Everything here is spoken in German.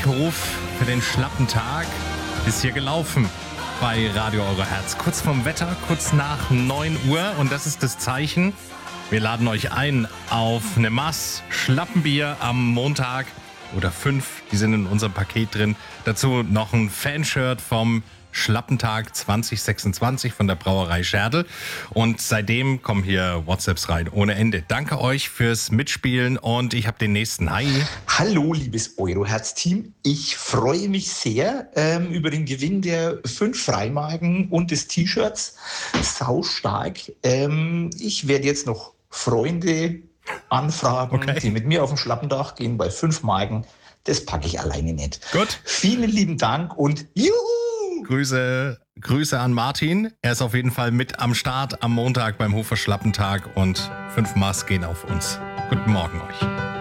Weckruf für den schlappen Tag ist hier gelaufen bei Radio Euro Herz. Kurz vorm Wetter, kurz nach 9 Uhr und das ist das Zeichen. Wir laden euch ein auf eine Maß Schlappenbier am Montag oder 5, die sind in unserem Paket drin. Dazu noch ein Fanshirt vom Schlappentag 2026 von der Brauerei Scherdel. Und seitdem kommen hier WhatsApps rein ohne Ende. Danke euch fürs Mitspielen und ich habe den nächsten. Hi. Hallo, liebes Euroherz-Team. Ich freue mich sehr über den Gewinn der 5 Freimagen und des T-Shirts. Saustark. Ich werde jetzt noch Freunde anfragen, die mit mir auf den Schlappendach gehen bei 5 Magen. Das packe ich alleine nicht. Gut. Vielen lieben Dank und juhu! Grüße an Martin. Er ist auf jeden Fall mit am Start am Montag beim Hofer Schlappentag und 5 Maß gehen auf uns. Guten Morgen euch.